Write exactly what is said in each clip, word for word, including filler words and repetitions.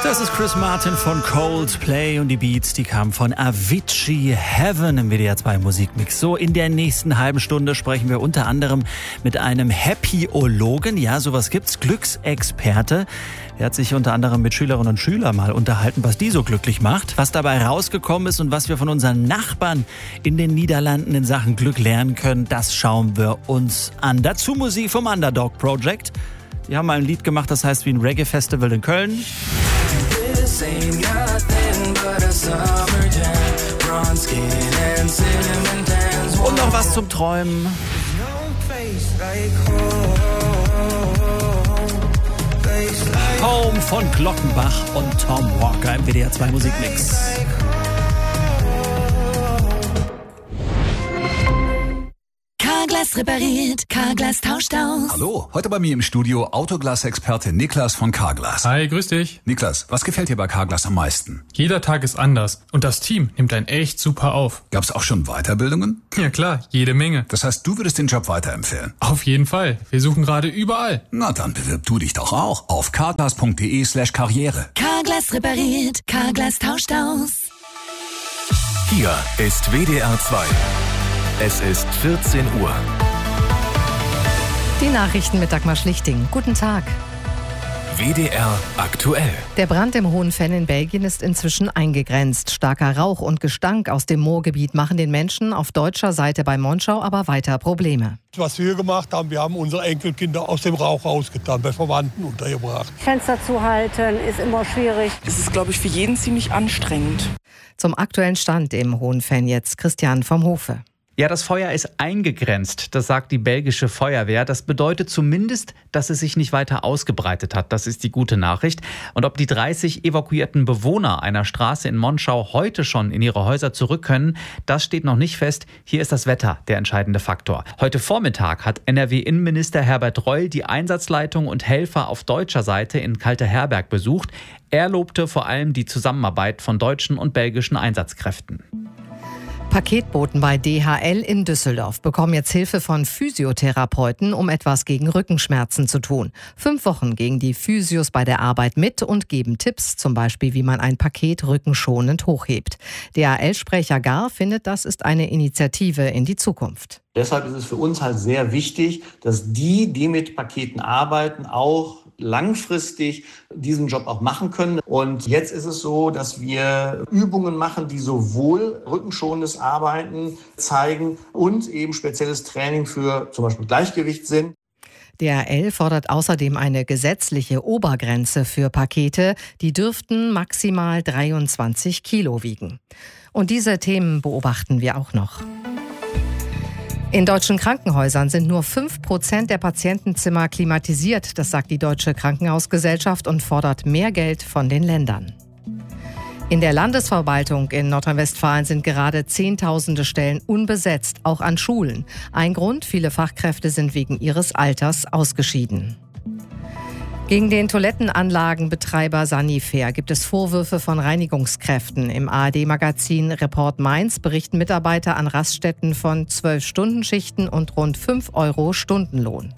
Das ist Chris Martin von Coldplay und die Beats, die kamen von Avicii, Heaven im W D R zwei Musikmix. So, in der nächsten halben Stunde sprechen wir unter anderem mit einem Happyologen, ja, sowas gibt's, Glücksexperte. Er hat sich unter anderem mit Schülerinnen und Schülern mal unterhalten, was die so glücklich macht, was dabei rausgekommen ist und was wir von unseren Nachbarn in den Niederlanden in Sachen Glück lernen können. Das schauen wir uns an. Dazu Musik vom Underdog Project. Die haben mal ein Lied gemacht, das heißt wie ein Reggae-Festival in Köln. Und noch was zum Träumen. Home von Glockenbach und Tom Walker im W D R zwei Musikmix. Carglass repariert, Carglass tauscht aus. Hallo, heute bei mir im Studio Autoglas-Experte Niklas von Carglass. Hi, grüß dich. Niklas, was gefällt dir bei Carglass am meisten? Jeder Tag ist anders und das Team nimmt einen echt super auf. Gab's auch schon Weiterbildungen? Ja klar, jede Menge. Das heißt, du würdest den Job weiterempfehlen? Auf jeden Fall. Wir suchen gerade überall. Na dann bewirb du dich doch auch auf carglass.de slash karriere. Carglass repariert, Carglass tauscht aus. Hier ist W D R zwei. Es ist vierzehn Uhr. Die Nachrichten mit Dagmar Schlichting. Guten Tag. W D R aktuell. Der Brand im Hohen Venn in Belgien ist inzwischen eingegrenzt. Starker Rauch und Gestank aus dem Moorgebiet machen den Menschen auf deutscher Seite bei Monschau aber weiter Probleme. Was wir gemacht haben, wir haben unsere Enkelkinder aus dem Rauch rausgetan, bei Verwandten untergebracht. Fenster zu halten ist immer schwierig. Es ist, glaube ich, für jeden ziemlich anstrengend. Zum aktuellen Stand im Hohen Venn jetzt Christian vom Hofe. Ja, das Feuer ist eingegrenzt, das sagt die belgische Feuerwehr. Das bedeutet zumindest, dass es sich nicht weiter ausgebreitet hat. Das ist die gute Nachricht. Und ob die dreißig evakuierten Bewohner einer Straße in Monschau heute schon in ihre Häuser zurück können, das steht noch nicht fest. Hier ist das Wetter der entscheidende Faktor. Heute Vormittag hat N R W-Innenminister Herbert Reul die Einsatzleitung und Helfer auf deutscher Seite in Kalteherberg besucht. Er lobte vor allem die Zusammenarbeit von deutschen und belgischen Einsatzkräften. Paketboten bei D H L in Düsseldorf bekommen jetzt Hilfe von Physiotherapeuten, um etwas gegen Rückenschmerzen zu tun. Fünf Wochen gehen die Physios bei der Arbeit mit und geben Tipps, zum Beispiel wie man ein Paket rückenschonend hochhebt. D H L-Sprecher Gar findet, das ist eine Initiative in die Zukunft. Deshalb ist es für uns halt sehr wichtig, dass die, die mit Paketen arbeiten, auch langfristig diesen Job auch machen können. Und jetzt ist es so, dass wir Übungen machen, die sowohl rückenschonendes Arbeiten zeigen und eben spezielles Training für zum Beispiel Gleichgewichtssinn. D H L fordert außerdem eine gesetzliche Obergrenze für Pakete. Die dürften maximal dreiundzwanzig Kilo wiegen. Und diese Themen beobachten wir auch noch. In deutschen Krankenhäusern sind nur fünf Prozent der Patientenzimmer klimatisiert. Das sagt die Deutsche Krankenhausgesellschaft und fordert mehr Geld von den Ländern. In der Landesverwaltung in Nordrhein-Westfalen sind gerade Zehntausende Stellen unbesetzt, auch an Schulen. Ein Grund, viele Fachkräfte sind wegen ihres Alters ausgeschieden. Gegen den Toilettenanlagenbetreiber Sanifair gibt es Vorwürfe von Reinigungskräften. Im A R D-Magazin Report Mainz berichten Mitarbeiter an Raststätten von zwölf-Stunden-Schichten und rund fünf Euro Stundenlohn.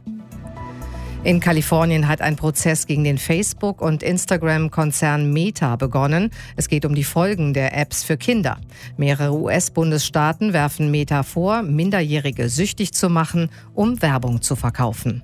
In Kalifornien hat ein Prozess gegen den Facebook- und Instagram-Konzern Meta begonnen. Es geht um die Folgen der Apps für Kinder. Mehrere U S-Bundesstaaten werfen Meta vor, Minderjährige süchtig zu machen, um Werbung zu verkaufen.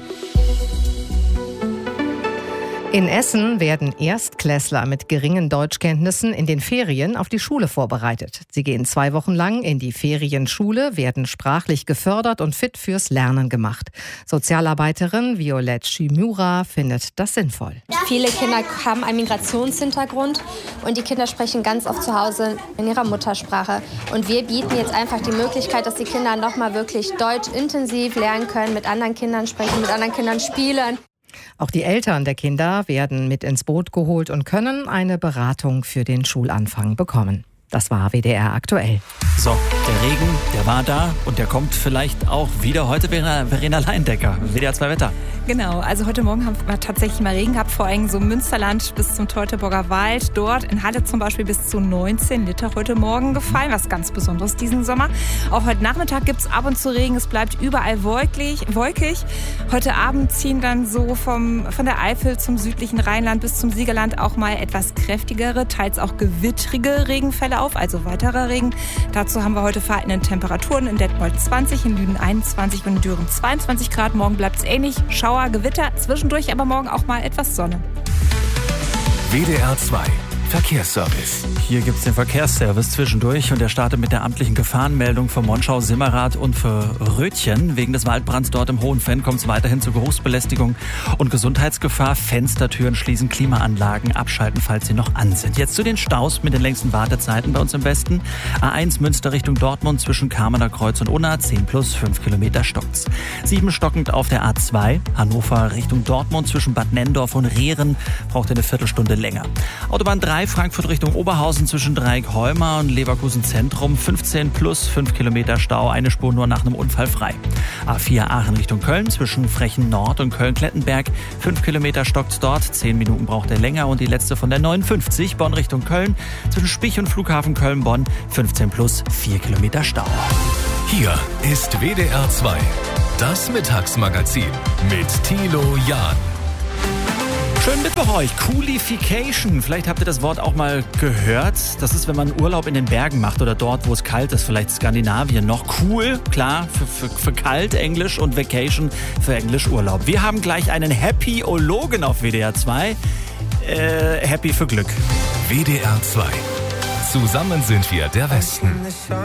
In Essen werden Erstklässler mit geringen Deutschkenntnissen in den Ferien auf die Schule vorbereitet. Sie gehen zwei Wochen lang in die Ferienschule, werden sprachlich gefördert und fit fürs Lernen gemacht. Sozialarbeiterin Violette Shimura findet das sinnvoll. Viele Kinder haben einen Migrationshintergrund und die Kinder sprechen ganz oft zu Hause in ihrer Muttersprache. Und wir bieten jetzt einfach die Möglichkeit, dass die Kinder nochmal wirklich Deutsch intensiv lernen können, mit anderen Kindern sprechen, mit anderen Kindern spielen. Auch die Eltern der Kinder werden mit ins Boot geholt und können eine Beratung für den Schulanfang bekommen. Das war W D R aktuell. So, der Regen, der war da und der kommt vielleicht auch wieder. Heute Verena, Verena Leindecker, W D R zwei Wetter. Genau, also heute Morgen haben wir tatsächlich mal Regen gehabt, vor allem so im Münsterland bis zum Teutoburger Wald. Dort in Halle zum Beispiel bis zu neunzehn Liter heute Morgen gefallen, was ganz Besonderes diesen Sommer. Auch heute Nachmittag gibt es ab und zu Regen, es bleibt überall wolkig. wolkig. Heute Abend ziehen dann so vom, von der Eifel zum südlichen Rheinland bis zum Siegerland auch mal etwas kräftigere, teils auch gewittrige Regenfälle auf, also weiterer Regen. Dazu haben wir heute verhaltene Temperaturen in Detmold zwanzig, in Lünen einundzwanzig und in Düren zweiundzwanzig Grad. Morgen bleibt es ähnlich, Schauer, Gewitter, zwischendurch aber morgen auch mal etwas Sonne. W D R zwei Verkehrsservice. Hier gibt es den Verkehrsservice zwischendurch und der startet mit der amtlichen Gefahrenmeldung für Monschau-Simmerath und für Rötchen. Wegen des Waldbrands dort im Hohenfenn kommt es weiterhin zu Geruchsbelästigung und Gesundheitsgefahr. Fenstertüren schließen, Klimaanlagen abschalten, falls sie noch an sind. Jetzt zu den Staus mit den längsten Wartezeiten bei uns im Westen. A eins Münster Richtung Dortmund zwischen Kamener Kreuz und Unna, zehn plus fünf Kilometer stockt's. sieben stockend auf der A zwei, Hannover Richtung Dortmund zwischen Bad Nenndorf und Rehren, braucht eine Viertelstunde länger. Autobahn drei Frankfurt Richtung Oberhausen zwischen Dreieck-Heuma und Leverkusen Zentrum, fünfzehn plus fünf Kilometer Stau, eine Spur nur nach einem Unfall frei. A vier Aachen Richtung Köln zwischen Frechen Nord und Köln-Klettenberg, fünf Kilometer stockt's dort, zehn Minuten braucht er länger. Und die letzte von der neunundfünfzig, Bonn Richtung Köln zwischen Spich und Flughafen Köln-Bonn, fünfzehn plus vier Kilometer Stau. Hier ist W D R zwei, das Mittagsmagazin mit Thilo Jahn. Schönen Mittwoch euch. Coolification. Vielleicht habt ihr das Wort auch mal gehört. Das ist, wenn man Urlaub in den Bergen macht oder dort, wo es kalt ist, vielleicht Skandinavien noch. Cool, klar, für, für, für kalt Englisch und Vacation für Englisch Urlaub. Wir haben gleich einen Happy-Ologen auf W D R zwei. Äh, happy für Glück. W D R zwei. Zusammen sind wir der Westen.